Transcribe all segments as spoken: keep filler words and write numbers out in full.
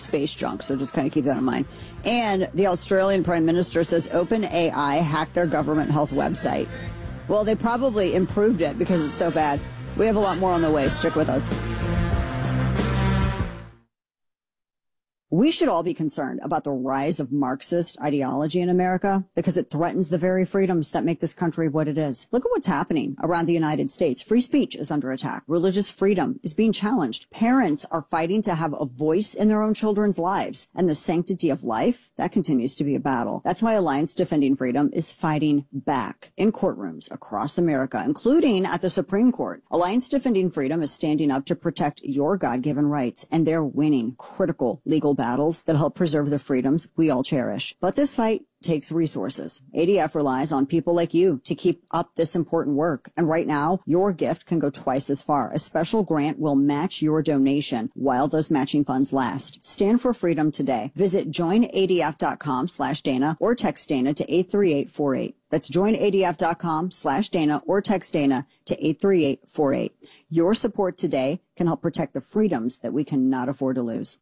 space junk, so just kind of keep that in mind. And the Australian Prime Minister says OpenAI hacked their government health website. Well, they probably improved it because it's so bad. We have a lot more on the way. Stick with us. We should all be concerned about the rise of Marxist ideology in America because it threatens the very freedoms that make this country what it is. Look at what's happening around the United States. Free speech is under attack. Religious freedom is being challenged. Parents are fighting to have a voice in their own children's lives. And the sanctity of life, that continues to be a battle. That's why Alliance Defending Freedom is fighting back in courtrooms across America, including at the Supreme Court. Alliance Defending Freedom is standing up to protect your God-given rights, and they're winning critical legal battles that help preserve the freedoms we all cherish. But this fight takes resources. A D F relies on people like you to keep up this important work. And right now, your gift can go twice as far. A special grant will match your donation while those matching funds last. Stand for freedom today. Visit joinadf.com slash Dana or text Dana to eight three eight four eight. That's joinadf.com slash Dana or text Dana to eight three eight four eight. Your support today can help protect the freedoms that we cannot afford to lose.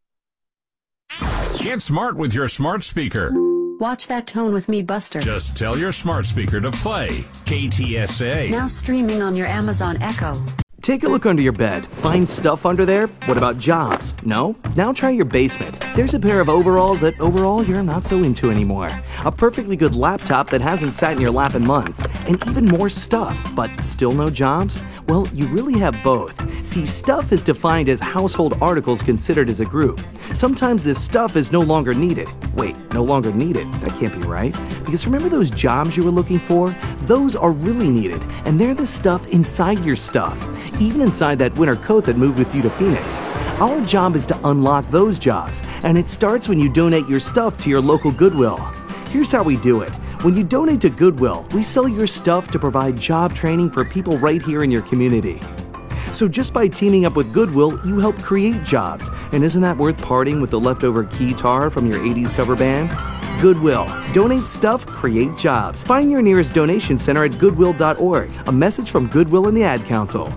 Get smart with your smart speaker. Watch That Tone with me, Buster. Just tell your smart speaker to play K T S A. Now streaming on your Amazon Echo. Take a look under your bed. Find stuff under there? What about jobs? No? Now try your basement. There's a pair of overalls that overall you're not so into anymore. A perfectly good laptop that hasn't sat in your lap in months. And even more stuff, but still no jobs? Well, you really have both. See, stuff is defined as household articles considered as a group. Sometimes this stuff is no longer needed. Wait, no longer needed? That can't be right. Because remember those jobs you were looking for? Those are really needed, and they're the stuff inside your stuff. Even inside that winter coat that moved with you to Phoenix. Our job is to unlock those jobs, and it starts when you donate your stuff to your local Goodwill. Here's how we do it. When you donate to Goodwill, we sell your stuff to provide job training for people right here in your community. So just by teaming up with Goodwill, you help create jobs. And isn't that worth parting with the leftover keytar from your eighties cover band? Goodwill. Donate stuff, create jobs. Find your nearest donation center at goodwill dot org. A message from Goodwill and the Ad Council.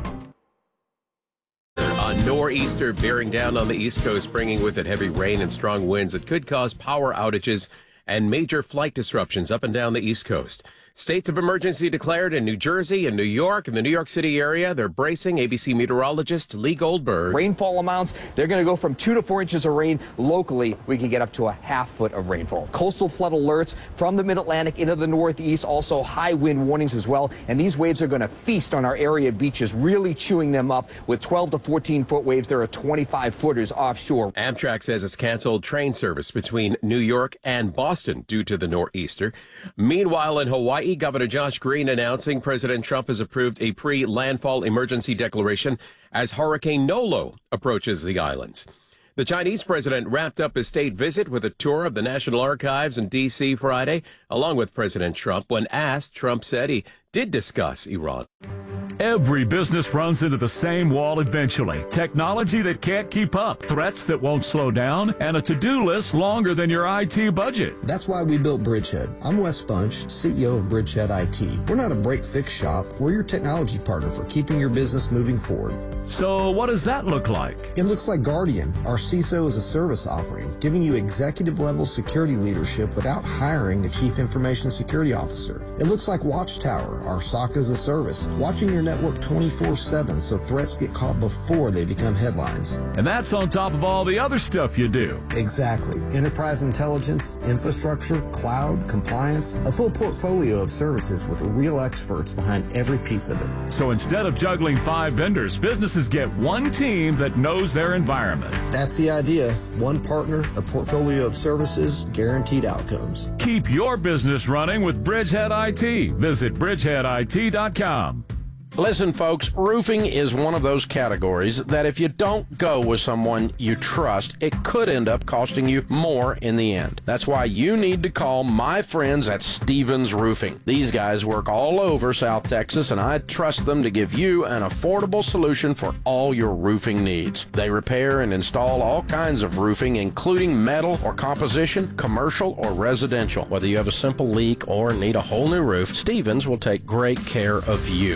A nor'easter bearing down on the East Coast, bringing with it heavy rain and strong winds that could cause power outages and major flight disruptions up and down the East Coast. States of emergency declared in New Jersey and New York. In the New York City area, they're bracing. A B C meteorologist Lee Goldberg. Rainfall amounts, they're going to go from two to four inches of rain. Locally, we can get up to a half foot of rainfall. Coastal flood alerts from the mid-Atlantic into the Northeast. Also high wind warnings as well. And these waves are going to feast on our area beaches, really chewing them up. With twelve to fourteen foot waves, there are twenty-five footers offshore. Amtrak says it's canceled train service between New York and Boston due to the nor'easter. Meanwhile, in Hawaii, Governor Josh Green announcing President Trump has approved a pre-landfall emergency declaration as Hurricane Nolo approaches the islands. The Chinese president wrapped up his state visit with a tour of the National Archives in D C Friday, along with President Trump. When asked, Trump said he did discuss Iran. Every business runs into the same wall eventually. Technology that can't keep up, threats that won't slow down, and a to-do list longer than your I T budget. That's why we built Bridgehead. I'm Wes Bunch, C E O of Bridgehead I T. We're not a break-fix shop. We're your technology partner for keeping your business moving forward. So what does that look like? It looks like Guardian, our C I S O as a service offering, giving you executive-level security leadership without hiring a chief information security officer. It looks like Watchtower, our S O C as a service, watching your network twenty-four seven so threats get caught before they become headlines. And that's on top of all the other stuff you do. Exactly. Enterprise intelligence, infrastructure, cloud, compliance, a full portfolio of services with real experts behind every piece of it. So instead of juggling five vendors, businesses get one team that knows their environment. That's the idea. One partner, a portfolio of services, guaranteed outcomes. Keep your business running with Bridgehead I T. Visit bridgehead I T dot com. Listen, folks, roofing is one of those categories that if you don't go with someone you trust, it could end up costing you more in the end. That's why you need to call my friends at Stevens Roofing. These guys work all over South Texas, and I trust them to give you an affordable solution for all your roofing needs. They repair and install all kinds of roofing, including metal or composition, commercial or residential. Whether you have a simple leak or need a whole new roof, Stevens will take great care of you. You can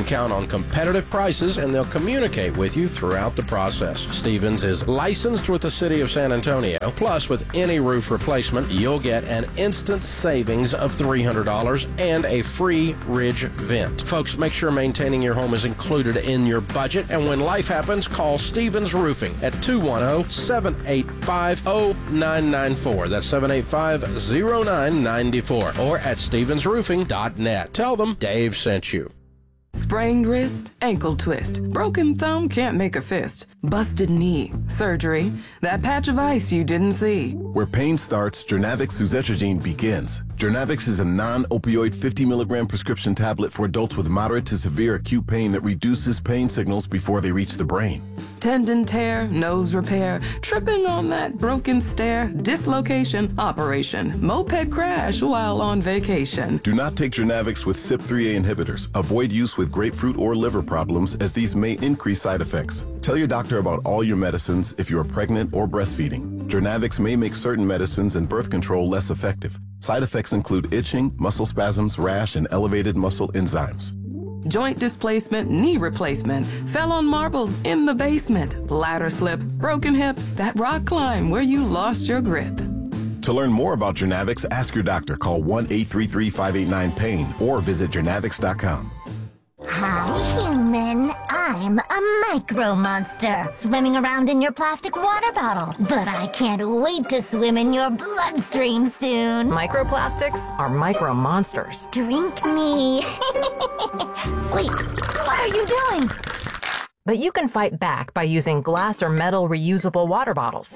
count on competitive prices, and they'll communicate with you throughout the process. Stevens is licensed with the City of San Antonio. Plus, with any roof replacement, you'll get an instant savings of three hundred dollars and a free ridge vent. Folks, make sure maintaining your home is included in your budget, and when life happens, call Stevens Roofing at two one zero, seven eight five, zero nine nine four. That's seven eight five, zero nine nine four, or at stevens roofing dot net. Tell them Dave sent you. Sprained wrist, ankle twist, broken thumb can't make a fist, busted knee, surgery, that patch of ice you didn't see. Where pain starts, Jernavix suzetrigine begins. Jernavix is a non-opioid fifty milligram prescription tablet for adults with moderate to severe acute pain that reduces pain signals before they reach the brain. Tendon tear, nose repair, tripping on that broken stair, dislocation, operation, moped crash while on vacation. Do not take Jernavix with C Y P three A inhibitors. Avoid use with grapefruit or liver problems, as these may increase side effects. Tell your doctor about all your medicines if you are pregnant or breastfeeding. Jernavix may make certain medicines and birth control less effective. Side effects include itching, muscle spasms, rash, and elevated muscle enzymes. Joint displacement, knee replacement, fell on marbles in the basement, bladder slip, broken hip, that rock climb where you lost your grip. To learn more about Jernavix, ask your doctor. Call one eight three three, five eight nine, pain or visit jernavix dot com. Hi, human. I'm a micro monster, swimming around in your plastic water bottle. But I can't wait to swim in your bloodstream soon. Microplastics are micro monsters. Drink me. Wait, what are you doing? But you can fight back by using glass or metal reusable water bottles.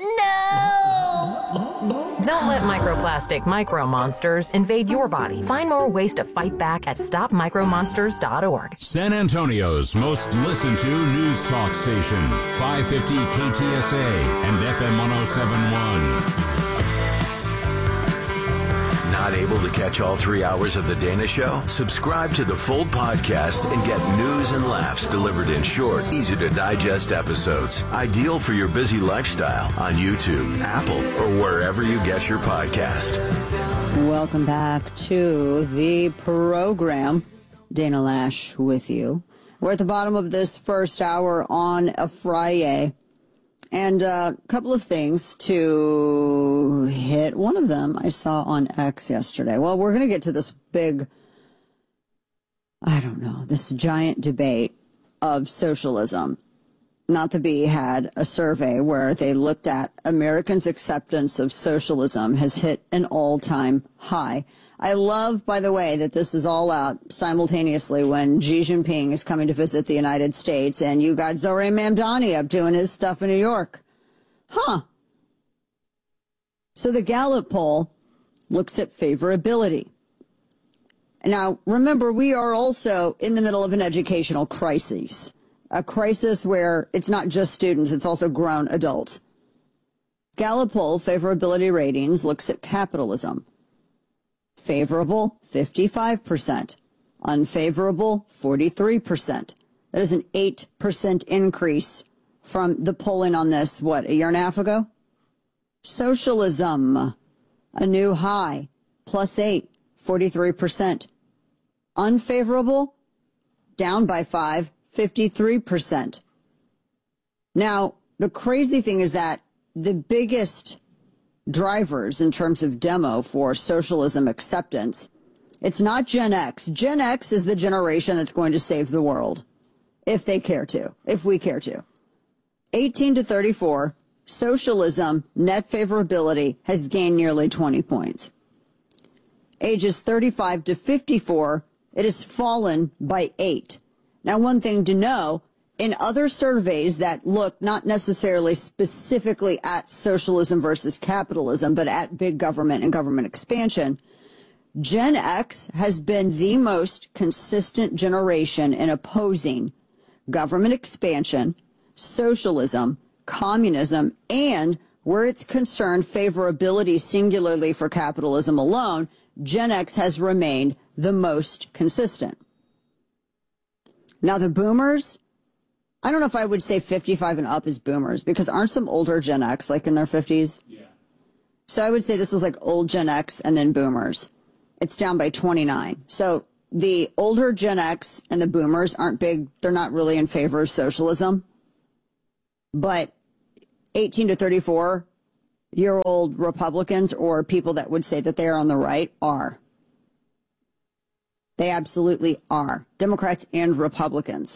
No! Don't let microplastic micro monsters invade your body. Find more ways to fight back at stop micro monsters dot org. San Antonio's most listened to news talk station, five fifty K T S A and F M one oh seven point one. Not able to catch all three hours of The Dana Show? Subscribe to the full podcast and get news and laughs delivered in short, easy-to-digest episodes. Ideal for your busy lifestyle on YouTube, Apple, or wherever you get your podcast. Welcome back to the program. Dana Lash with you. We're at the bottom of this first hour on a Friday. And a couple of things to hit. One of them I saw on X yesterday. Well, we're going to get to this big, I don't know, this giant debate of socialism. Not the Bee had a survey where they looked at Americans' acceptance of socialism has hit an all-time high. I love, by the way, that this is all out simultaneously when Xi Jinping is coming to visit the United States, and you got Zohran Mamdani up doing his stuff in New York. Huh. So the Gallup poll looks at favorability. Now, remember, we are also in the middle of an educational crisis, a crisis where it's not just students, it's also grown adults. Gallup poll favorability ratings looks at capitalism. Favorable, fifty-five percent. Unfavorable, forty-three percent. That is an eight percent increase from the polling on this, what, a year and a half ago? Socialism, a new high, plus eight, forty-three percent. Unfavorable, down by five, fifty-three percent. Now, the crazy thing is that the biggest drivers in terms of demo for socialism acceptance, it's not Gen X. Gen X is the generation that's going to save the world, if they care to, if we care to. eighteen to thirty-four, socialism net favorability has gained nearly twenty points. Ages thirty-five to fifty-four, it has fallen by eight. Now, one thing to know, in other surveys that look not necessarily specifically at socialism versus capitalism, but at big government and government expansion, Gen X has been the most consistent generation in opposing government expansion, socialism, communism, and, where it's concerned, favorability singularly for capitalism alone, Gen X has remained the most consistent. Now, the boomers, I don't know if I would say fifty-five and up is boomers, because aren't some older Gen X like in their fifties? Yeah. So I would say this is like old Gen X and then boomers. It's down by twenty-nine. So the older Gen X and the boomers aren't big. They're not really in favor of socialism. But eighteen to thirty-four year old Republicans or people that would say that they are on the right are. They absolutely are. Democrats and Republicans.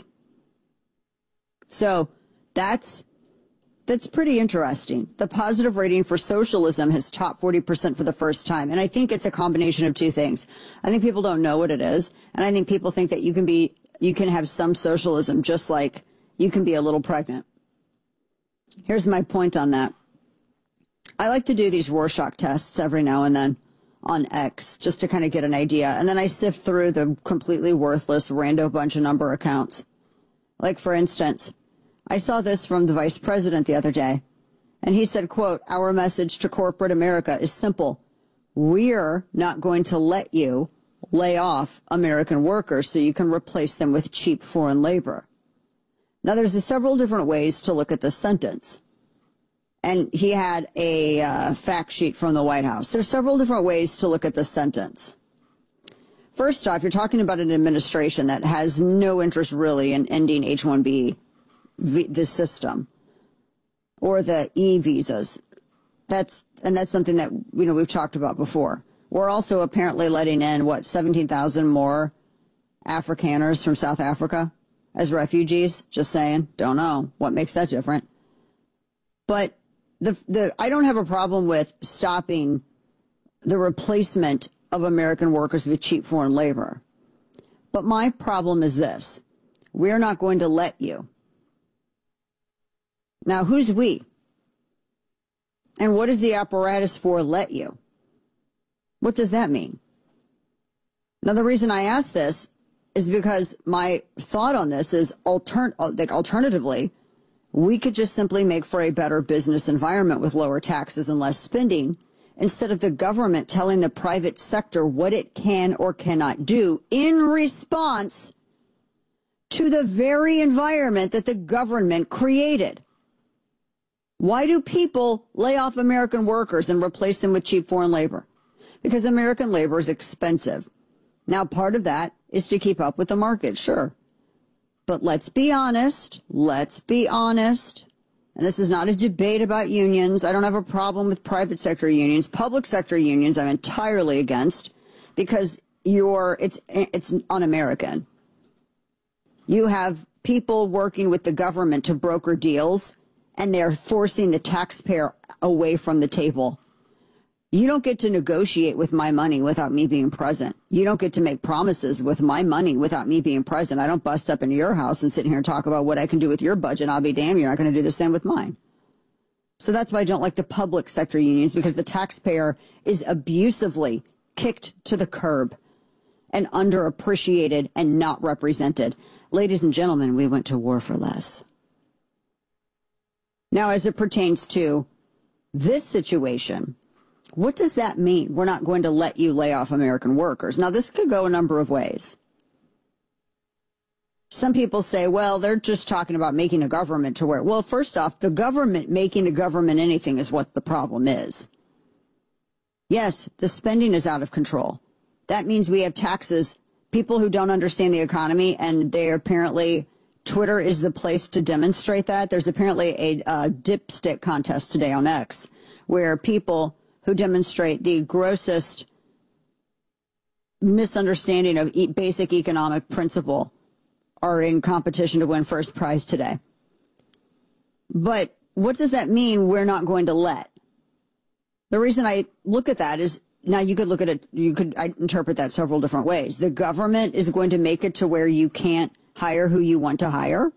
So that's that's pretty interesting. The positive rating for socialism has topped forty percent for the first time. And I think it's a combination of two things. I think people don't know what it is. And I think people think that you can be, you can have some socialism just like you can be a little pregnant. Here's my point on that. I like to do these Rorschach tests every now and then on X just to kind of get an idea. And then I sift through the completely worthless rando bunch of number accounts. Like, for instance, I saw this from the vice president the other day, and he said, quote, "Our message to corporate America is simple. We're not going to let you lay off American workers so you can replace them with cheap foreign labor." Now, there's several different ways to look at this sentence. And he had a uh, fact sheet from the White House. There's several different ways to look at this sentence. First off, you're talking about an administration that has no interest really in ending H one B, the system, or the e-visas. That's, and that's something that, you know, we've talked about before. We're also apparently letting in, what, seventeen thousand more Afrikaners from South Africa as refugees. Just saying. Don't know. What makes that different? But the the I don't have a problem with stopping the replacement of American workers with cheap foreign labor. But my problem is this. We're not going to let you. Now, who's we? And what is the apparatus for let you? What does that mean? Now, the reason I ask this is because my thought on this is altern- like alternatively, we could just simply make for a better business environment with lower taxes and less spending, instead of the government telling the private sector what it can or cannot do in response to the very environment that the government created. Why do people lay off American workers and replace them with cheap foreign labor? Because American labor is expensive. Now, part of that is to keep up with the market, sure. But let's be honest, let's be honest. And this is not a debate about unions. I don't have a problem with private sector unions. Public sector unions I'm entirely against because you're, it's, it's un-American. You have people working with the government to broker deals, and they're forcing the taxpayer away from the table. You don't get to negotiate with my money without me being present. You don't get to make promises with my money without me being present. I don't bust up into your house and sit here and talk about what I can do with your budget. I'll be damned, you're not going to do the same with mine. So that's why I don't like the public sector unions, because the taxpayer is abusively kicked to the curb and underappreciated and not represented. Ladies and gentlemen, we went to war for less. Now, as it pertains to this situation, what does that mean? We're not going to let you lay off American workers. Now, this could go a number of ways. Some people say, well, they're just talking about making the government to where, well, first off, the government making the government anything is what the problem is. Yes, the spending is out of control. That means we have taxes, people who don't understand the economy, and they apparently, Twitter is the place to demonstrate that. There's apparently a uh, dipstick contest today on X where people who demonstrate the grossest misunderstanding of e- basic economic principle are in competition to win first prize today. But what does that mean we're not going to let? The reason I look at that is, now you could look at it, you could I interpret that several different ways. The government is going to make it to where you can't hire who you want to hire?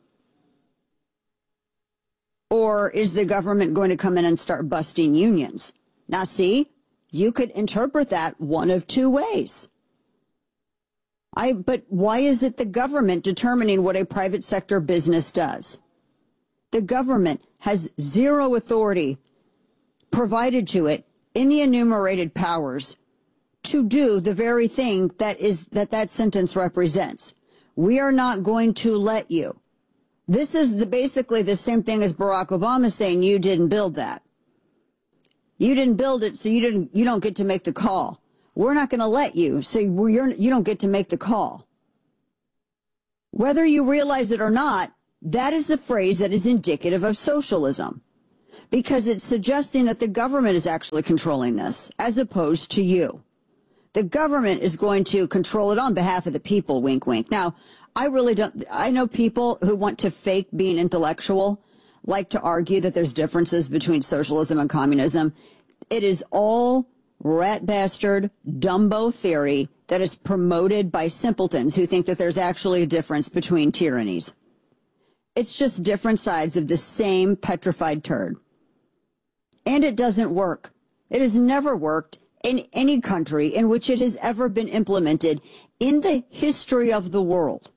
Or is the government going to come in and start busting unions? Now, see, you could interpret that one of two ways. I, but why is it the government determining what a private sector business does? The government has zero authority provided to it in the enumerated powers to do the very thing that is that that sentence represents. We are not going to let you. This is the, basically the same thing as Barack Obama saying you didn't build that. You didn't build it, so you didn't. You don't get to make the call. we're not going to let you. So you're, you don't get to make the call. Whether you realize it or not, that is a phrase that is indicative of socialism, because it's suggesting that the government is actually controlling this as opposed to you. The government is going to control it on behalf of the people, wink, wink. Now, I really don't, I know people who want to fake being intellectual, like to argue that there's differences between socialism and communism. It is all rat bastard, Dumbo theory that is promoted by simpletons who think that there's actually a difference between tyrannies. It's just different sides of the same petrified turd. And it doesn't work. It has never worked in any country in which it has ever been implemented in the history of the world.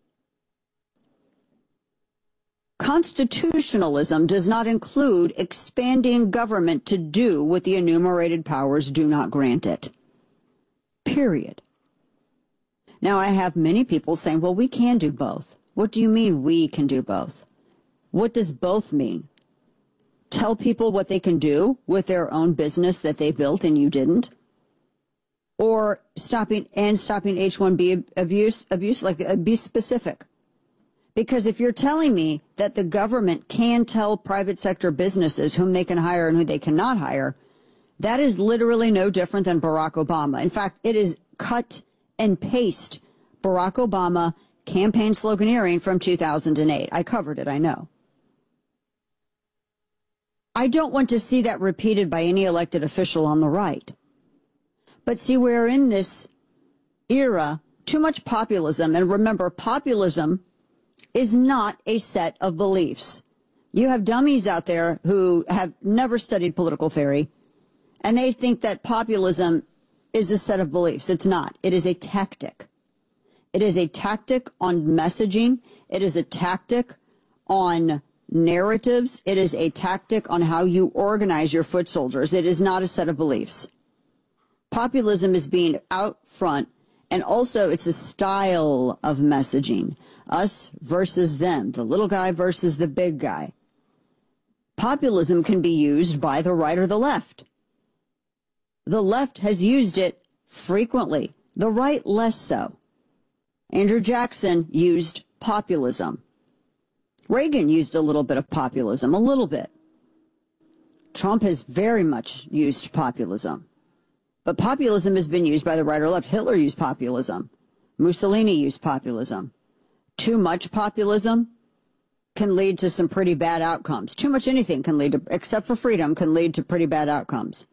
Constitutionalism does not include expanding government to do what the enumerated powers do not grant it. Period. Now, I have many people saying, well, we can do both. What do you mean we can do both? What does both mean? Tell people what they can do with their own business that they built and you didn't? Or stopping and stopping H one B abuse, abuse, like uh, be specific. Because if you're telling me that the government can tell private sector businesses whom they can hire and who they cannot hire, that is literally no different than Barack Obama. In fact, it is cut and paste Barack Obama campaign sloganeering from two thousand eight. I covered it, I know. I don't want to see that repeated by any elected official on the right. But see, we're in this era, too much populism. And remember, populism is not a set of beliefs. You have dummies out there who have never studied political theory, and they think that populism is a set of beliefs. It's not. It is a tactic. It is a tactic on messaging. It is a tactic on narratives. It is a tactic on how you organize your foot soldiers. It is not a set of beliefs. Populism is being out front, and also it's a style of messaging. Us versus them, the little guy versus the big guy. Populism can be used by the right or the left. The left has used it frequently, the right less so. Andrew Jackson used populism. Reagan used a little bit of populism, a little bit. Trump has very much used populism. But populism has been used by the right or left. Hitler used populism. Mussolini used populism. Too much populism can lead to some pretty bad outcomes. Too much anything can lead to, except for freedom, can lead to pretty bad outcomes.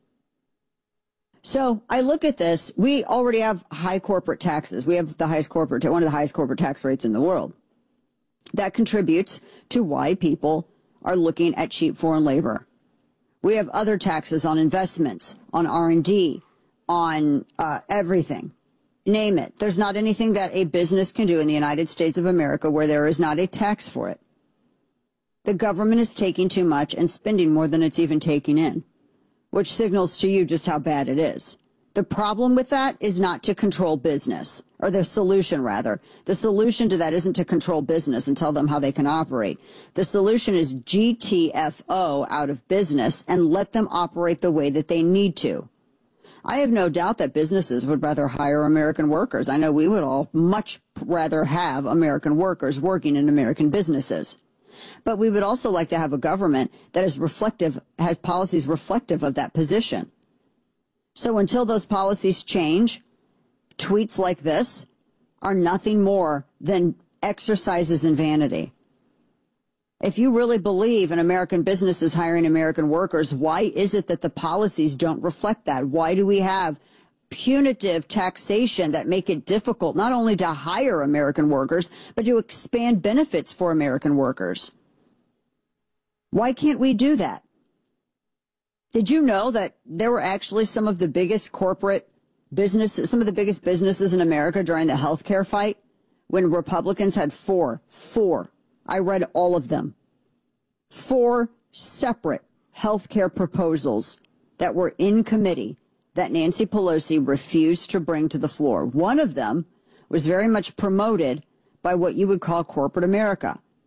So I look at this. We already have high corporate taxes. We have the highest corporate, one of the highest corporate tax rates in the world. That contributes to why people are looking at cheap foreign labor. We have other taxes on investments, on R and D, on uh, everything. Name it. There's not anything that a business can do in the United States of America where there is not a tax for it. The government is taking too much and spending more than it's even taking in, which signals to you just how bad it is. The problem with that is not to control business, or the solution rather. The solution to that isn't to control business and tell them how they can operate. The solution is G T F O out of business and let them operate the way that they need to. I have no doubt that businesses would rather hire American workers. I know we would all much rather have American workers working in American businesses. But we would also like to have a government that is reflective, has policies reflective of that position. So until those policies change, tweets like this are nothing more than exercises in vanity. If you really believe in American businesses hiring American workers, why is it that the policies don't reflect that? Why do we have punitive taxation that make it difficult not only to hire American workers, but to expand benefits for American workers? Why can't we do that? Did you know that there were actually some of the biggest corporate businesses, some of the biggest businesses in America during the healthcare fight when Republicans had four, four, I read all of them, four separate healthcare proposals that were in committee that Nancy Pelosi refused to bring to the floor. One of them was very much promoted by what you would call corporate America.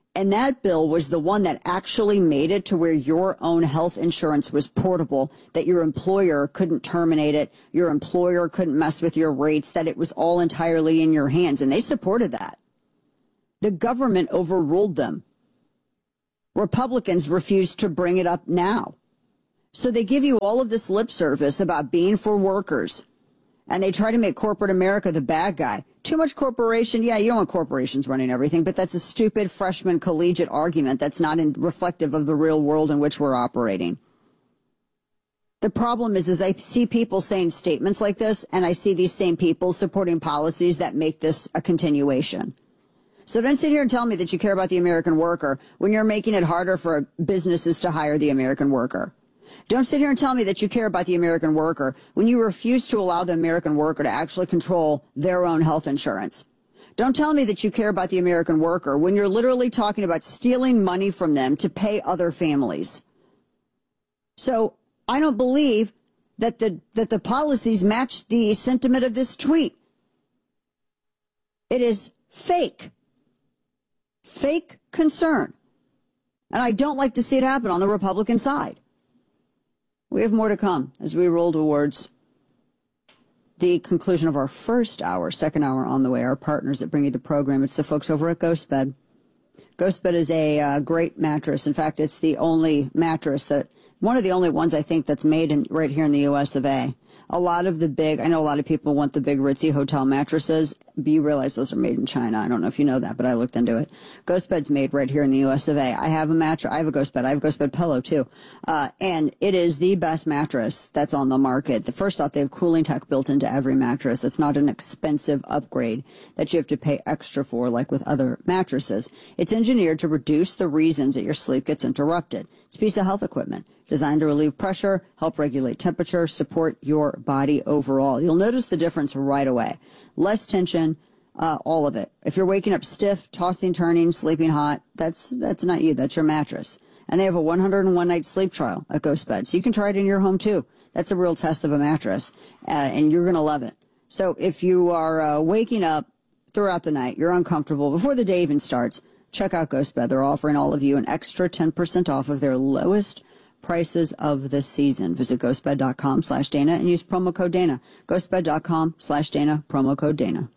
And that bill was the one that actually made it to where your own health insurance was portable, that your employer couldn't terminate it, your employer couldn't mess with your rates, that it was all entirely in your hands. And they supported that. The government overruled them. Republicans refused to bring it up now. So they give you all of this lip service about being for workers. And they try to make corporate America the bad guy. Too much corporation. Yeah, you don't want corporations running everything, but that's a stupid freshman collegiate argument that's not in, reflective of the real world in which we're operating. The problem is, is I see people saying statements like this, and I see these same people supporting policies that make this a continuation. So don't sit here and tell me that you care about the American worker when you're making it harder for businesses to hire the American worker. Don't sit here and tell me that you care about the American worker when you refuse to allow the American worker to actually control their own health insurance. Don't tell me that you care about the American worker when you're literally talking about stealing money from them to pay other families. So I don't believe that the, that the policies match the sentiment of this tweet. It is fake. Fake concern. And I don't like to see it happen on the Republican side. We have more to come as we roll towards the conclusion of our first hour, second hour on the way. Our partners that bring you the program, it's the folks over at GhostBed. GhostBed is a uh, great mattress. In fact, it's the only mattress that, one of the only ones I think that's made in, right here in the U S of A. A lot of the big, I know a lot of people want the big ritzy hotel mattresses, but you realize those are made in China. I don't know if you know that, but I looked into it. GhostBed's made right here in the U S of A. I have a mattress. I have a GhostBed. I have a GhostBed pillow too. Uh, and it is the best mattress that's on the market. The first off, they have cooling tech built into every mattress. That's not an expensive upgrade that you have to pay extra for like with other mattresses. It's engineered to reduce the reasons that your sleep gets interrupted. It's a piece of health equipment designed to relieve pressure, help regulate temperature, support your body overall. You'll notice the difference right away. Less tension, uh, all of it. If you're waking up stiff, tossing, turning, sleeping hot, that's that's not you. That's your mattress. And they have a one hundred one night sleep trial at GhostBed. So you can try it in your home too. That's a real test of a mattress, uh, and you're going to love it. So if you are uh, waking up throughout the night, you're uncomfortable, before the day even starts, check out GhostBed. They're offering all of you an extra ten percent off of their lowest prices of the season. Visit ghostbed.com slash Dana and use promo code Dana. Ghostbed.com slash Dana, promo code Dana.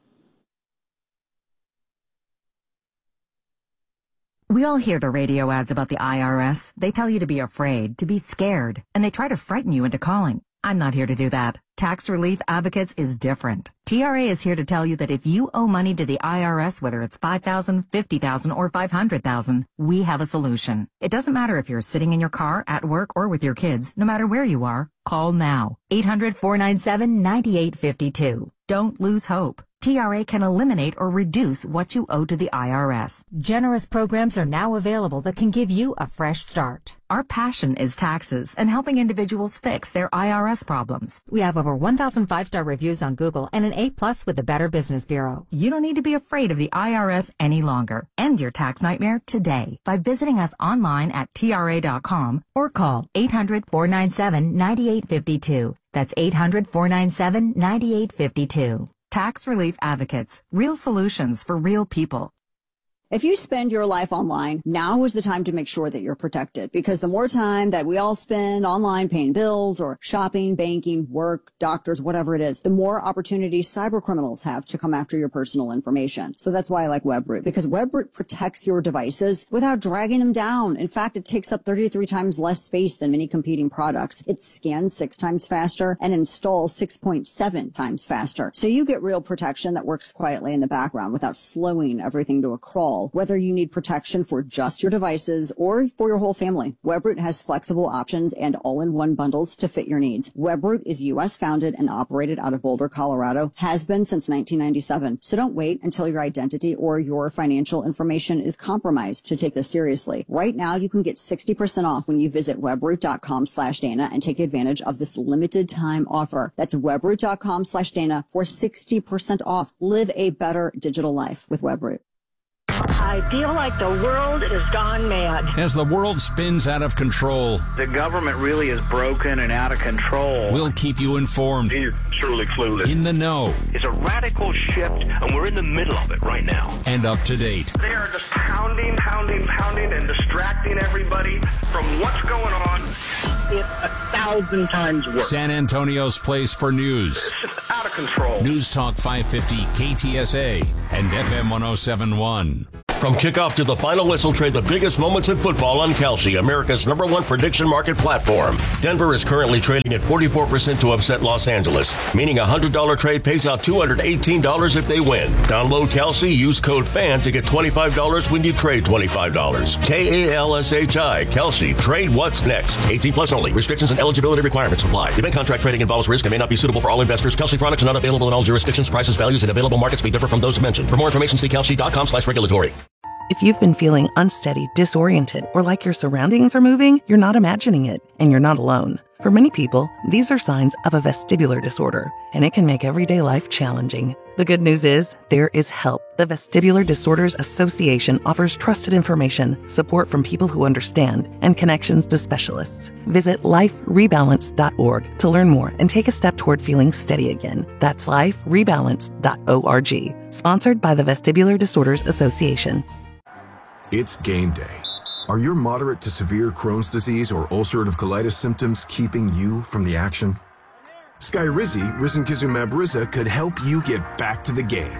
We all hear the radio ads about the I R S. They tell you to be afraid, to be scared, and they try to frighten you into calling. I'm not here to do that. Tax Relief Advocates is different. T R A is here to tell you that if you owe money to the I R S, whether it's five thousand dollars, fifty thousand dollars, or five hundred thousand dollars, we have a solution. It doesn't matter if you're sitting in your car, at work, or with your kids. No matter where you are, call now. eight hundred, four nine seven, nine eight five two. Don't lose hope. T R A can eliminate or reduce what you owe to the I R S. Generous programs are now available that can give you a fresh start. Our passion is taxes and helping individuals fix their I R S problems. We have over one thousand five-star reviews on Google and an A plus with the Better Business Bureau. You don't need to be afraid of the I R S any longer. End your tax nightmare today by visiting us online at T R A dot com or call eight hundred, four nine seven, nine eight five two. That's eight hundred, four nine seven, nine eight five two. Tax Relief Advocates. Real solutions for real people. If you spend your life online, now is the time to make sure that you're protected, because the more time that we all spend online paying bills or shopping, banking, work, doctors, whatever it is, the more opportunities cyber criminals have to come after your personal information. So that's why I like WebRoot, because WebRoot protects your devices without dragging them down. In fact, it takes up thirty-three times less space than many competing products. It scans six times faster and installs six point seven times faster. So you get real protection that works quietly in the background without slowing everything to a crawl. Whether you need protection for just your devices or for your whole family, WebRoot has flexible options and all-in-one bundles to fit your needs. WebRoot is U S founded and operated out of Boulder, Colorado, has been since nineteen ninety-seven. So don't wait until your identity or your financial information is compromised to take this seriously. Right now, you can get sixty percent off when you visit webroot.com slash Dana and take advantage of this limited time offer. That's webroot.com slash Dana for sixty percent off. Live a better digital life with WebRoot. I feel like the world is gone mad. As the world spins out of control, the government really is broken and out of control. We'll keep you informed. He's truly clueless. In the know. It's a radical shift, and we're in the middle of it right now. And up to date. They are just pounding, pounding, pounding, and distracting everybody from what's going on. It's a thousand times worse. San Antonio's place for news. It's just out of control. News Talk five fifty K T S A and F M one oh seven point one. From kickoff to the final whistle, trade the biggest moments in football on Kalshi, America's number one prediction market platform. Denver is currently trading at forty-four percent to upset Los Angeles, meaning a one hundred dollars trade pays out two hundred eighteen dollars if they win. Download Kalshi, use code FAN to get twenty-five dollars when you trade twenty-five dollars. K A L S H I, Kalshi. Trade what's next. eighteen plus only. Restrictions and eligibility requirements apply. Event contract trading involves risk and may not be suitable for all investors. Kalshi products are not available in all jurisdictions. Prices, values, and available markets may differ from those mentioned. For more information, see kalshi.com slash regulatory. If you've been feeling unsteady, disoriented, or like your surroundings are moving, you're not imagining it, and you're not alone. For many people, these are signs of a vestibular disorder, and it can make everyday life challenging. The good news is, there is help. The Vestibular Disorders Association offers trusted information, support from people who understand, and connections to specialists. Visit life rebalance dot org to learn more and take a step toward feeling steady again. That's life rebalance dot org. Sponsored by the Vestibular Disorders Association. It's game day. Are your moderate to severe Crohn's disease or ulcerative colitis symptoms keeping you from the action? Skyrizi, risankizumab Riza, could help you get back to the game.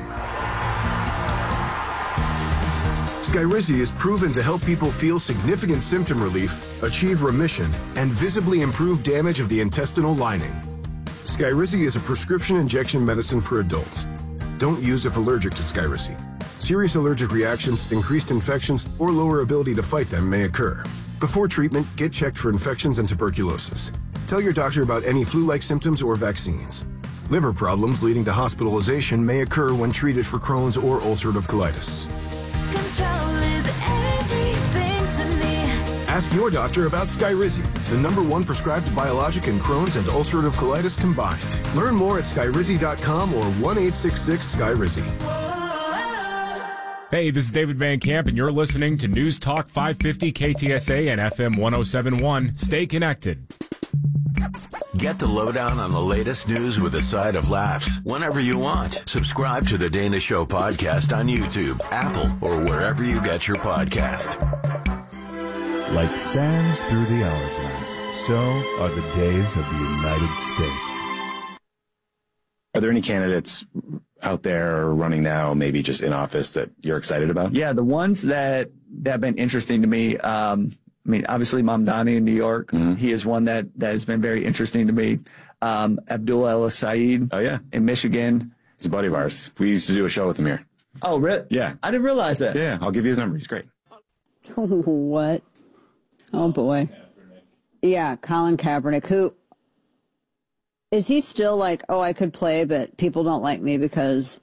Skyrizi is proven to help people feel significant symptom relief, achieve remission, and visibly improve damage of the intestinal lining. Skyrizi is a prescription injection medicine for adults. Don't use if allergic to Skyrizi. Serious allergic reactions, increased infections, or lower ability to fight them may occur. Before treatment, get checked for infections and tuberculosis. Tell your doctor about any flu-like symptoms or vaccines. Liver problems leading to hospitalization may occur when treated for Crohn's or ulcerative colitis. Control is everything to me. Ask your doctor about Skyrizi, the number one prescribed biologic in Crohn's and ulcerative colitis combined. Learn more at skyrizi dot com or one eight six six Skyrizi. Hey, this is David Van Camp, and you're listening to News Talk five fifty K T S A and F M one oh seven point one. Stay connected. Get the lowdown on the latest news with a side of laughs whenever you want. Subscribe to the Dana Show podcast on YouTube, Apple, or wherever you get your podcast. Like sands through the hourglass, so are the days of the United States. Are there any candidates out there running now, maybe just in office, that you're excited about? Yeah, the ones that, that have been interesting to me, um, I mean, obviously Mamdani in New York, mm-hmm. he is one that, that has been very interesting to me. Um, Abdul El-Sayed oh, yeah. in Michigan. He's a buddy of ours. We used to do a show with him here. Oh, really? Yeah. I didn't realize that. Yeah, I'll give you his number. He's great. What? Oh, boy. Yeah, Colin Kaepernick, who... Is he still like, oh, I could play, but people don't like me because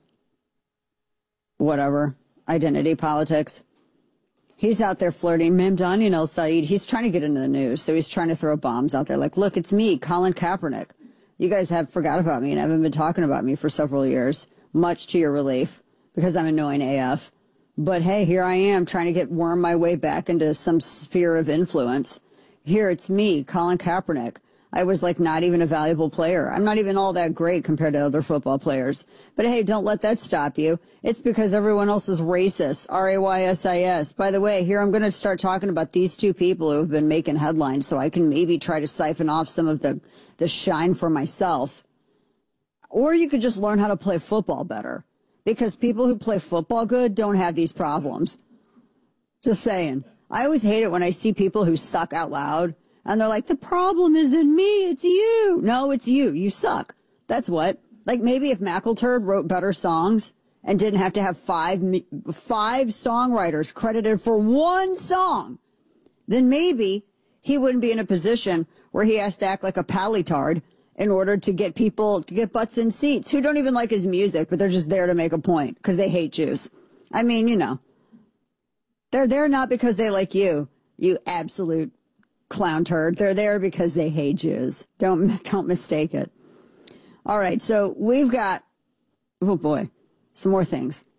whatever, identity politics? He's out there flirting. Mamdani El-Sayed, he's trying to get into the news, so he's trying to throw bombs out there. Like, look, it's me, Colin Kaepernick. You guys have forgot about me and haven't been talking about me for several years, much to your relief, because I'm annoying A F. But hey, here I am trying to get worm my way back into some sphere of influence. Here, it's me, Colin Kaepernick. I was like not even a valuable player. I'm not even all that great compared to other football players. But hey, don't let that stop you. It's because everyone else is racist. R A Y S I S. By the way, here I'm going to start talking about these two people who have been making headlines so I can maybe try to siphon off some of the, the shine for myself. Or you could just learn how to play football better. Because people who play football good don't have these problems. Just saying. I always hate it when I see people who suck out loud. And they're like, the problem isn't me, it's you. No, it's you. You suck. That's what. Like maybe if McElturd wrote better songs and didn't have to have five five songwriters credited for one song, then maybe he wouldn't be in a position where he has to act like a palitard in order to get people, to get butts in seats who don't even like his music, but they're just there to make a point because they hate Jews. I mean, you know, they're there not because they like you, you absolute clown turd. They're there because they hate Jews. Don't don't mistake it. All right, so we've got, oh boy, some more things.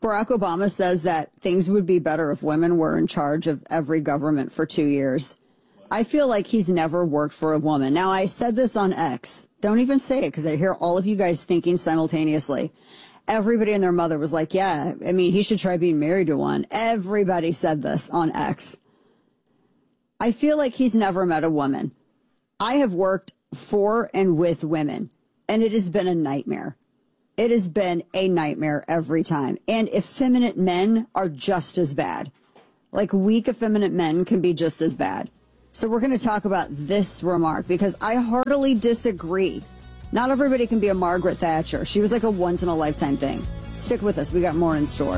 Barack Obama says that things would be better if women were in charge of every government for two years. I feel like he's never worked for a woman. Now, I said this on X. Don't even say it because I hear all of you guys thinking simultaneously. Everybody and their mother was like, yeah, I mean, he should try being married to one. Everybody said this on X. I feel like he's never met a woman. I have worked for and with women, and it has been a nightmare. It has been a nightmare every time. And effeminate men are just as bad. Like, weak, effeminate men can be just as bad. So we're going to talk about this remark because I heartily disagree. Not everybody can be a Margaret Thatcher. She was like a once-in-a-lifetime thing. Stick with us. We got more in store.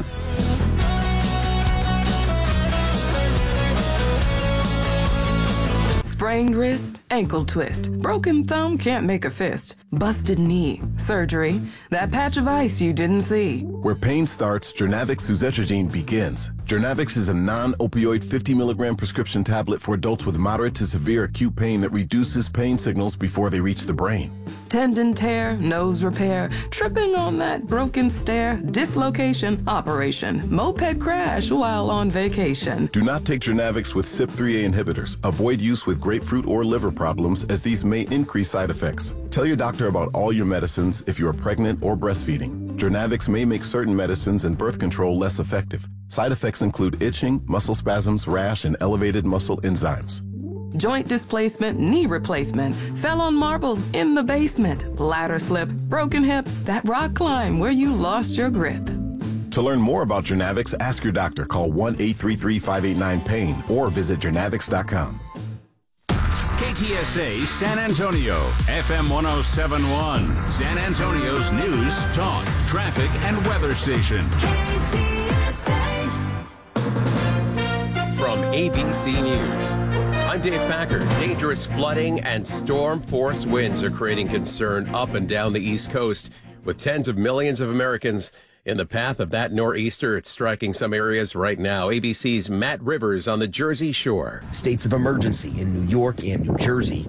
Sprained wrist, ankle twist, broken thumb, can't make a fist, busted knee, surgery, that patch of ice you didn't see. Where pain starts, Jernavix suzetrigine begins. Jernavix is a non-opioid fifty milligram prescription tablet for adults with moderate to severe acute pain that reduces pain signals before they reach the brain. Tendon tear, nose repair, tripping on that broken stair, dislocation, operation, moped crash while on vacation. Do not take Jernavix with C Y P three A inhibitors. Avoid use with grapefruit or liver problems as these may increase side effects. Tell your doctor about all your medicines if you are pregnant or breastfeeding. Jernavix may make certain medicines and birth control less effective. Side effects include itching, muscle spasms, rash, and elevated muscle enzymes. Joint displacement, knee replacement, fell on marbles in the basement, ladder slip, broken hip, that rock climb where you lost your grip. To learn more about Jernavix, ask your doctor. Call one eight three three, five eight nine, pain or visit jernavix dot com. K T S A San Antonio, F M one oh seven point one, San Antonio's news, talk, traffic, and weather station. K T S A. From A B C News, I'm Dave Packer. Dangerous flooding and storm force winds are creating concern up and down the East Coast, with tens of millions of Americans in the path of that nor'easter. It's striking some areas right now. A B C's Matt Rivers on the Jersey Shore. States of emergency in New York and New Jersey.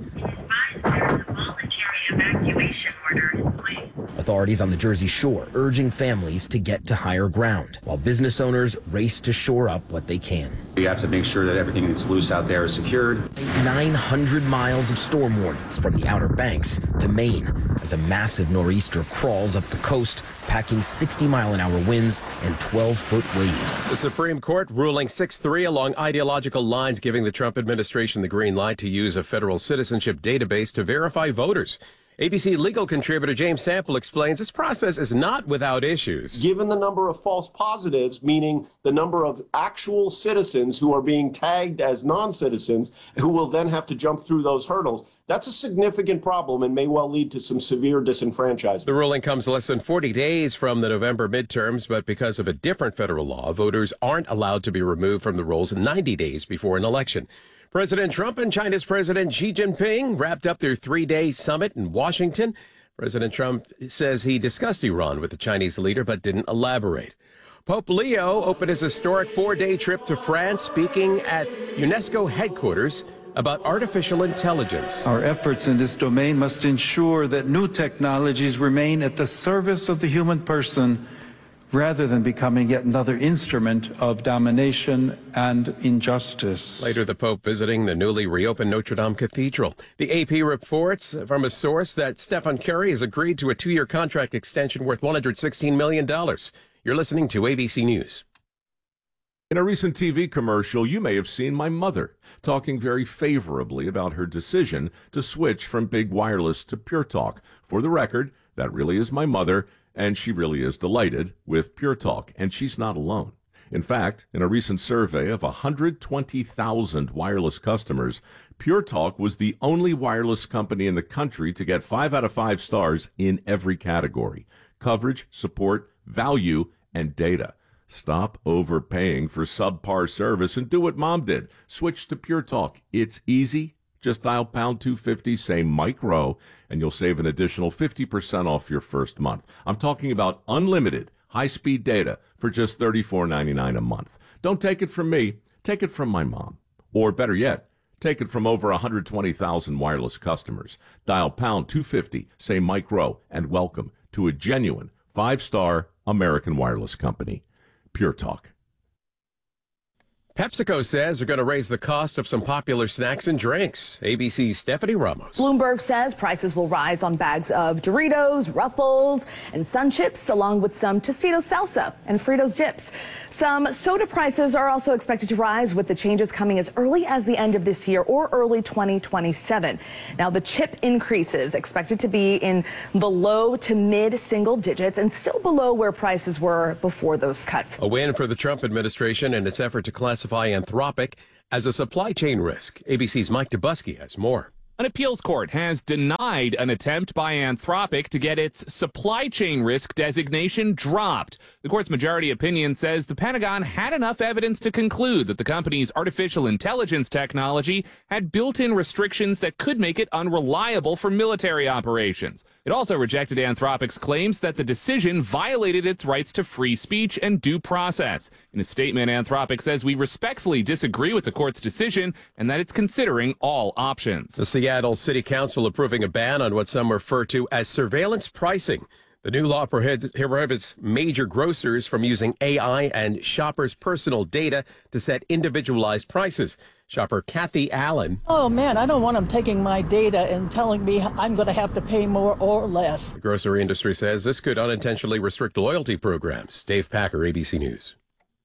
Voluntary evacuation order in place. Authorities on the Jersey Shore urging families to get to higher ground, while business owners race to shore up what they can. You have to make sure that everything that's loose out there is secured. nine hundred miles of storm warnings from the Outer Banks to Maine as a massive nor'easter crawls up the coast, packing sixty mile an hour winds and twelve foot waves. The Supreme Court ruling six three along ideological lines, giving the Trump administration the green light to use a federal citizenship database to verify voters. A B C legal contributor James Sample explains this process is not without issues. Given the number of false positives, meaning the number of actual citizens who are being tagged as non-citizens, who will then have to jump through those hurdles, that's a significant problem and may well lead to some severe disenfranchisement. The ruling comes less than forty days from the November midterms, but because of a different federal law, voters aren't allowed to be removed from the rolls ninety days before an election. President Trump and China's President Xi Jinping wrapped up their three-day summit in Washington. President Trump says he discussed Iran with the Chinese leader but didn't elaborate. Pope Leo opened his historic four-day trip to France, speaking at UNESCO headquarters about artificial intelligence. Our efforts in this domain must ensure that new technologies remain at the service of the human person rather than becoming yet another instrument of domination and injustice. Later, the Pope visiting the newly reopened Notre Dame Cathedral. The A P reports from a source that Stephen Curry has agreed to a two-year contract extension worth one hundred sixteen million dollars. You're listening to A B C News. In a recent T V commercial, you may have seen my mother talking very favorably about her decision to switch from big wireless to Pure Talk. For the record, that really is my mother, and she really is delighted with Pure Talk, and she's not alone. In fact, in a recent survey of one hundred twenty thousand wireless customers, Pure Talk was the only wireless company in the country to get five out of five stars in every category: coverage, support, value, and data. Stop overpaying for subpar service and do what Mom did. Switch to Pure Talk. It's easy. Just dial pound two fifty, say Mike Rowe, and you'll save an additional fifty percent off your first month. I'm talking about unlimited high-speed data for just thirty-four ninety-nine a month. Don't take it from me. Take it from my mom. Or better yet, take it from over one hundred twenty thousand wireless customers. Dial pound two fifty, say Mike Rowe, and welcome to a genuine five-star American wireless company. Pure Talk. PepsiCo says they're going to raise the cost of some popular snacks and drinks. A B C's Stephanie Ramos. Bloomberg says prices will rise on bags of Doritos, Ruffles, and Sun Chips, along with some Tostitos salsa and Fritos dips. Some soda prices are also expected to rise, with the changes coming as early as the end of this year or early twenty twenty-seven. Now, the chip increases expected to be in the low to mid single digits and still below where prices were before those cuts. A win for the Trump administration in its effort to classify Anthropic as a supply chain risk. A B C's Mike Dubusky has more. An appeals court has denied an attempt by Anthropic to get its supply chain risk designation dropped. The court's majority opinion says the Pentagon had enough evidence to conclude that the company's artificial intelligence technology had built-in restrictions that could make it unreliable for military operations. It also rejected Anthropic's claims that the decision violated its rights to free speech and due process. In a statement, Anthropic says we respectfully disagree with the court's decision and that it's considering all options. The Seattle City Council approving a ban on what some refer to as surveillance pricing. The new law prohibits major grocers from using A I and shoppers' personal data to set individualized prices. Shopper Kathy Allen. Oh, man, I don't want them taking my data and telling me I'm going to have to pay more or less. The grocery industry says this could unintentionally restrict loyalty programs. Dave Packer, A B C News.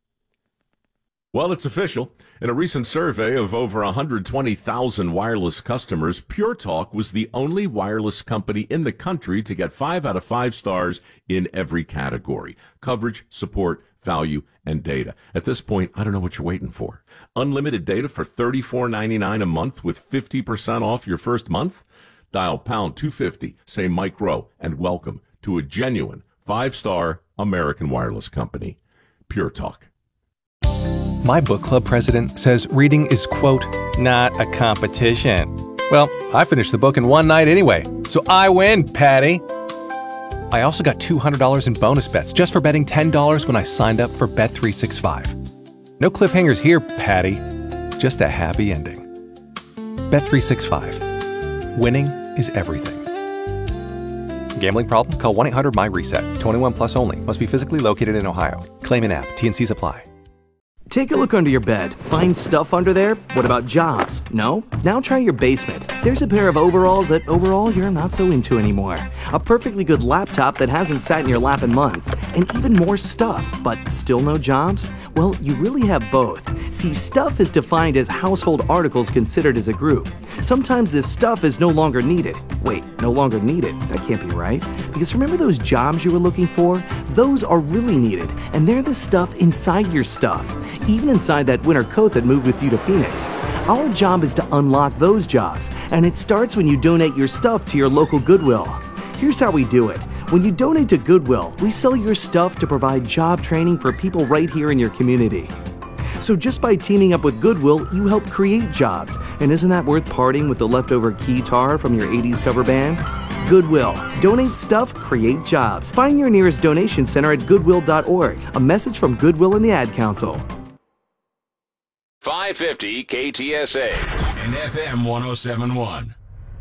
Well, it's official. In a recent survey of over one hundred twenty thousand wireless customers, Pure Talk was the only wireless company in the country to get five out of five stars in every category: coverage, support, value, and data. At this point, I don't know what you're waiting for. Unlimited data for thirty-four ninety-nine a month with fifty percent off your first month? Dial pound two fifty, say Mike Rowe, and welcome to a genuine five-star American wireless company. Pure Talk. My book club president says reading is, quote, not a competition. Well, I finished the book in one night anyway, so I win, Patty. I also got two hundred dollars in bonus bets just for betting ten dollars when I signed up for Bet three sixty-five. No cliffhangers here, Patty. Just a happy ending. Bet three sixty-five. Winning is everything. Gambling problem? Call one eight hundred my reset. twenty-one plus only. Must be physically located in Ohio. Claim in app. T N Cs apply. Take a look under your bed. Find stuff under there? What about jobs? No? Now try your basement. There's a pair of overalls that overall you're not so into anymore. A perfectly good laptop that hasn't sat in your lap in months. And even more stuff, but still no jobs? Well, you really have both. See, stuff is defined as household articles considered as a group. Sometimes this stuff is no longer needed. Wait, no longer needed? That can't be right. Because remember those jobs you were looking for? Those are really needed, and they're the stuff inside your stuff. Even inside that winter coat that moved with you to Phoenix. Our job is to unlock those jobs, and it starts when you donate your stuff to your local Goodwill. Here's how we do it. When you donate to Goodwill, we sell your stuff to provide job training for people right here in your community. So just by teaming up with Goodwill, you help create jobs. And isn't that worth parting with the leftover keytar from your eighties cover band? Goodwill. Donate stuff, create jobs. Find your nearest donation center at goodwill dot org. A message from Goodwill and the Ad Council. five fifty K T S A and F M one oh seven point one.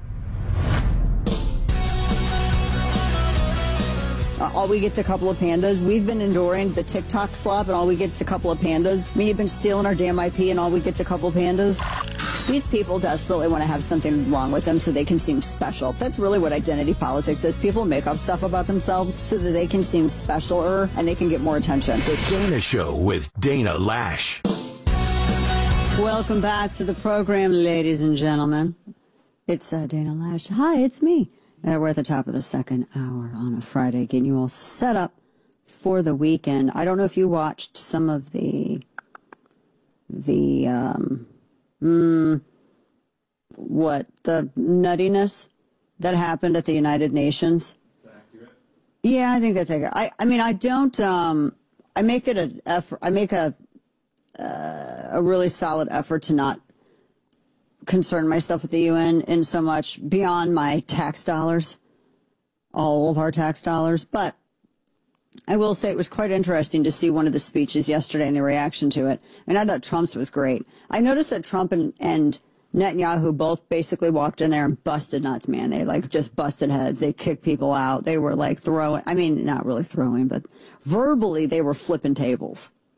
Uh, all we get's a couple of pandas. We've been enduring the TikTok slop, and all we get's a couple of pandas. I mean, you've been stealing our damn I P, and all we get's a couple of pandas. These people desperately want to have something wrong with them so they can seem special. That's really what identity politics is. People make up stuff about themselves so that they can seem specialer and they can get more attention. The Dana Show with Dana Lash. Welcome back to the program, ladies and gentlemen. It's uh, Dana Lash. Hi, it's me. Uh, we're at the top of the second hour on a Friday, getting you all set up for the weekend. I don't know if you watched some of the, the, um, mm, what, the nuttiness that happened at the United Nations. Is that accurate? Yeah, I think that's accurate. I, I mean, I don't, um, I make it an effort, I make a, uh, a really solid effort to not concern myself with the U N in so much beyond my tax dollars, all of our tax dollars. But I will say it was quite interesting to see one of the speeches yesterday and the reaction to it. And I thought Trump's was great. I noticed that Trump and, and Netanyahu both basically walked in there and busted nuts, man. They like just busted heads. They kicked people out. They were like throwing, I mean, not really throwing, but verbally they were flipping tables.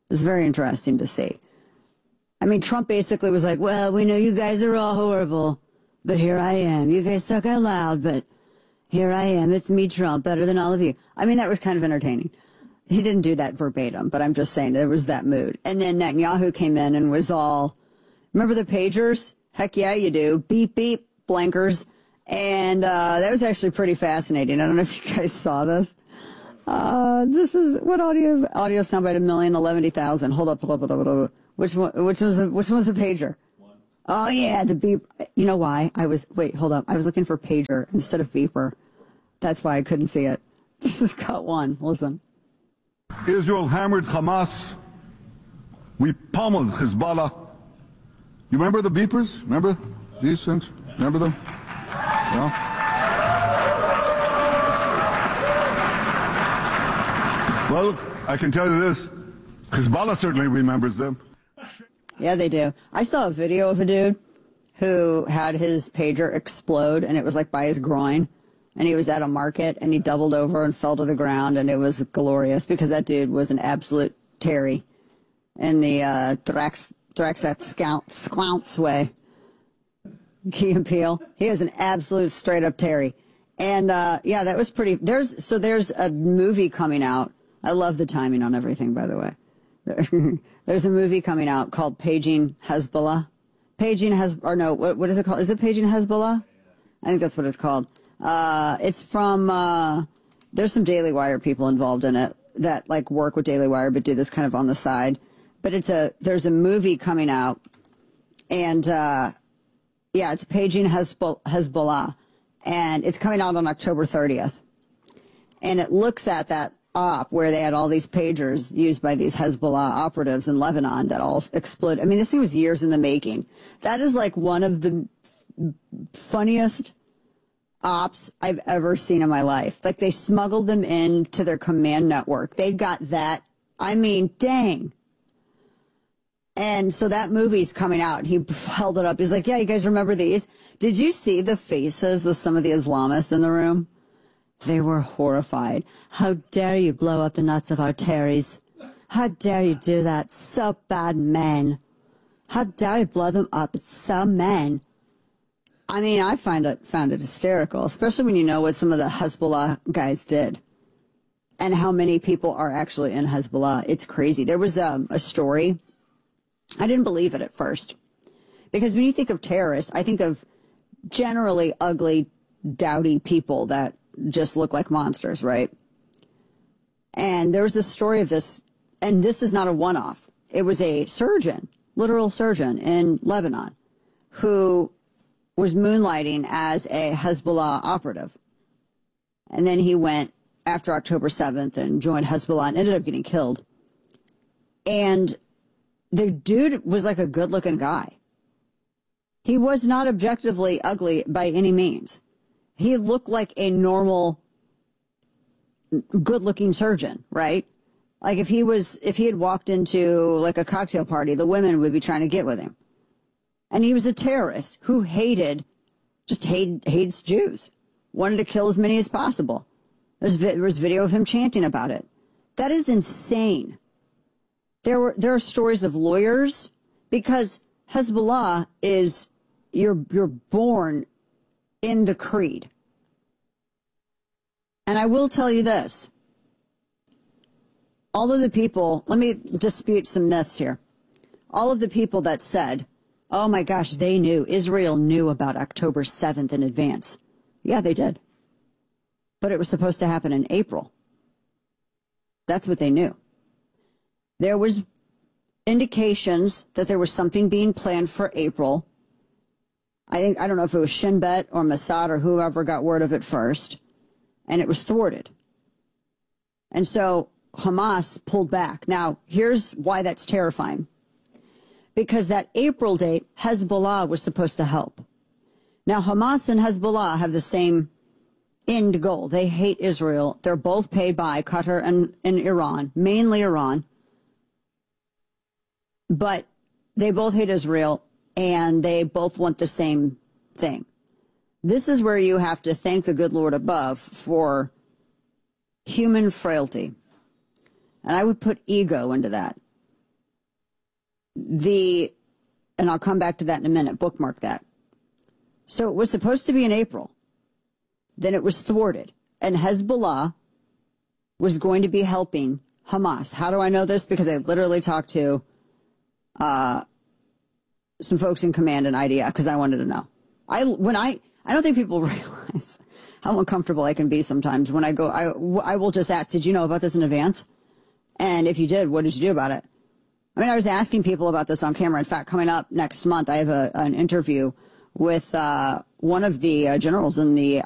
was very interesting to see. I mean, Trump basically was like, well, we know you guys are all horrible, but here I am. You guys suck out loud, but here I am. It's me, Trump, better than all of you. I mean, that was kind of entertaining. He didn't do that verbatim, but I'm just saying there was that mood. And then Netanyahu came in and was all, remember the pagers? Heck yeah, you do. Beep, beep, blankers. And uh, that was actually pretty fascinating. I don't know if you guys saw this. Uh, this is what audio audio soundbite a million eleven thousand. Hold up, hold up, hold up, hold up. Which one? Which was a, which one was a pager? Oh yeah, the beep. You know why? I was wait, hold up. I was looking for pager instead of beeper. That's why I couldn't see it. This is cut one. Listen. Israel hammered Hamas. We pummeled Hezbollah. You remember the beepers? Remember these things? Remember them? No? Well, I can tell you this. Hezbollah certainly remembers them. Yeah, they do. I saw a video of a dude who had his pager explode, and it was like by his groin. And he was at a market, and he doubled over and fell to the ground, and it was glorious because that dude was an absolute Terry in the uh, Thrax, Thraxat Sklounce way. Key and Peele. He is an absolute straight-up Terry. And, uh, yeah, that was pretty... There's So there's a movie coming out. I love the timing on everything, by the way. There, there's a movie coming out called Paging Hezbollah. Paging Hez... Or no, what, what is it called? Is it Paging Hezbollah? I think that's what it's called. Uh, it's from, uh, there's some Daily Wire people involved in it that like work with Daily Wire but do this kind of on the side. But it's a, there's a movie coming out and, uh, yeah, it's Paging Hezbollah and it's coming out on October thirtieth. And it looks at that op where they had all these pagers used by these Hezbollah operatives in Lebanon that all exploded. I mean, this thing was years in the making. That is like one of the funniest ops I've ever seen in my life. Like they smuggled them into their command network. They got that. I mean, dang. And so that movie's coming out. He held it up. He's like, yeah, you guys remember these? Did you see the faces of some of the Islamists in the room? They were horrified. How dare you blow up the nuts of our Terrys? How dare you do that? So bad, men. How dare you blow them up? It's so men. I mean, I find it found it hysterical, especially when you know what some of the Hezbollah guys did and how many people are actually in Hezbollah. It's crazy. There was um, a story. I didn't believe it at first because when you think of terrorists, I think of generally ugly, dowdy people that just look like monsters, right? And there was a story of this, and this is not a one-off. It was a surgeon, literal surgeon in Lebanon who was moonlighting as a Hezbollah operative. And then he went after October seventh and joined Hezbollah and ended up getting killed. And the dude was like a good-looking guy. He was not objectively ugly by any means. He looked like a normal, good-looking surgeon, right? Like if he was, if he had walked into like a cocktail party, the women would be trying to get with him. And he was a terrorist who hated, just hated, hates Jews, wanted to kill as many as possible. There's, vi- there was video of him chanting about it. That is insane. There were there are stories of lawyers because Hezbollah is you're you're born in the creed. And I will tell you this. All of the people, let me dispute some myths here. All of the people that said, oh my gosh, they knew, Israel knew about October seventh in advance. Yeah, they did. But it was supposed to happen in April. That's what they knew. There was indications that there was something being planned for April. I think, I don't know if it was Shin Bet or Mossad or whoever got word of it first. And it was thwarted. And so Hamas pulled back. Now, here's why that's terrifying. Because that April date, Hezbollah was supposed to help. Now, Hamas and Hezbollah have the same end goal. They hate Israel. They're both paid by Qatar and, and Iran, mainly Iran. But they both hate Israel, and they both want the same thing. This is where you have to thank the good Lord above for human frailty. And I would put ego into that. the, and I'll come back to that in a minute, bookmark that. So it was supposed to be in April. Then it was thwarted. And Hezbollah was going to be helping Hamas. How do I know this? Because I literally talked to uh, some folks in command in I D F because I wanted to know. I when I I don't think people realize how uncomfortable I can be sometimes when I go. I I will just ask, did you know about this in advance? And if you did, what did you do about it? I mean, I was asking people about this on camera. In fact, coming up next month, I have a, an interview with uh, one of the uh, generals in the